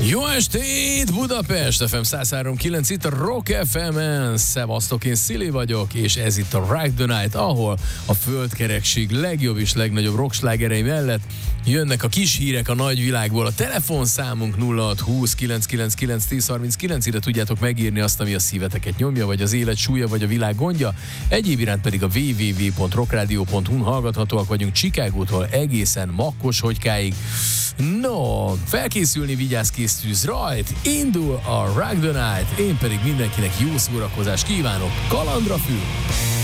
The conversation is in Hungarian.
Jó estét, Budapest! FM 103.9 itt a Rock FM-en. Szevasztok, én Szili vagyok, és ez itt a Rock the Night, ahol a földkerekség legjobb és legnagyobb rockslágerei mellett jönnek a kis hírek a nagy világból. A telefonszámunk 0620 999 1039, ide tudjátok megírni azt, ami a szíveteket nyomja, vagy az élet súlya, vagy a világ gondja. Egyéb iránt pedig a www.rockradio.hu-n hallgathatóak vagyunk Chicagótól egészen Makkos-Hogykáig. No, felkészülni, vigyázz, késztűz, rajt, indul a Rock the Night, én pedig mindenkinek jó szórakozást kívánok, kalandra fül!